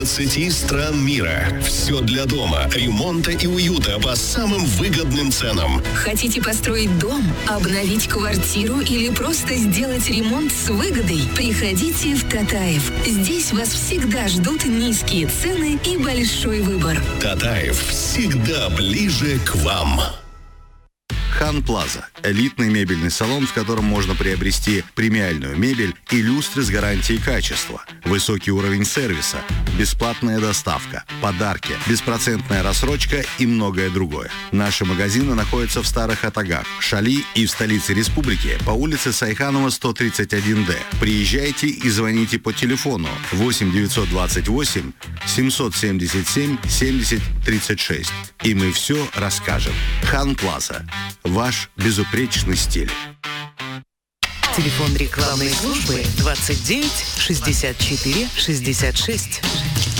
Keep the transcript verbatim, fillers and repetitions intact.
двадцати стран мира. Все для дома, ремонта и уюта по самым выгодным ценам. Хотите построить дом, обновить квартиру или просто сделать ремонт с выгодой? Приходите в Татаев. Здесь вас всегда ждут низкие цены и большой выбор. Татаев всегда ближе к вам. Хан Плаза – элитный мебельный салон, в котором можно приобрести премиальную мебель и люстры с гарантией качества, высокий уровень сервиса, бесплатная доставка, подарки, беспроцентная рассрочка и многое другое. Наши магазины находятся в Старых Атагах, Шали и в столице республики по улице Сайханова, сто тридцать один дэ. Приезжайте и звоните по телефону восемь девятьсот двадцать восемь семьсот семьдесят семь семьдесят тридцать шесть. И мы все расскажем. Хан Плаза. Ваш безупречный стиль. Телефон рекламной службы двадцать девять шестьдесят четыре шестьдесят шесть.